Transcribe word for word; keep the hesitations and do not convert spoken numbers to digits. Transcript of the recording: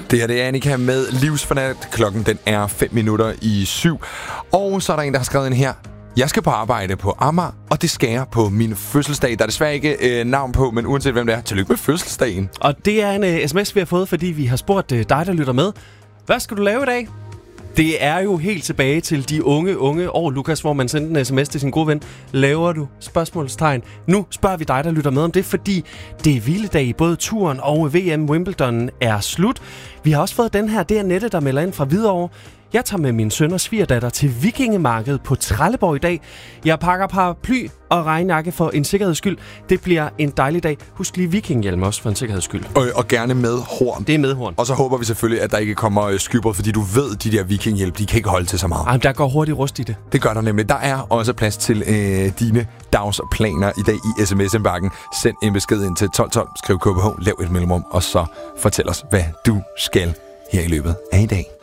Det her det er Annika med Livsfornat. Klokken den er fem minutter i syv. Og så er der en, der har skrevet ind her. Jeg skal på arbejde på Amager, og det skal jeg på min fødselsdag. Der er desværre ikke øh, navn på, men uanset hvem det er, tillykke med fødselsdagen. Og det er en uh, sms, vi har fået, fordi vi har spurgt uh, dig, der lytter med. Hvad skal du lave i dag? Det er jo helt tilbage til de unge, unge år, Lukas, hvor man sendte en sms til sin gode ven. Laver du? Spørgsmålstegn. Nu spørger vi dig, der lytter med om det, fordi det er hviledag i både turen og V M Wimbledon er slut. Vi har også fået den her, det er Nette, der melder ind fra Hvidovre. Jeg tager med min søn og svigerdatter til Vikingemarkedet på Trelleborg i dag. Jeg pakker paraply og regnjakke for en sikkerheds skyld. Det bliver en dejlig dag. Husk lige vikinghjelm også for en sikkerheds skyld. Og, og gerne med horn. Det er med horn. Og så håber vi selvfølgelig, at der ikke kommer skybbrud, fordi du ved, de der vikinghjelm, de kan ikke holde til så meget. Ej, der går hurtigt rust i det. Det gør der nemlig. Der er også plads til øh, dine dagsplaner i dag i sms-indbakken. Send en besked ind til tolv tolv, skriv K B H, lav et mellemrum, og så fortæl os, hvad du skal her i løbet af i dag.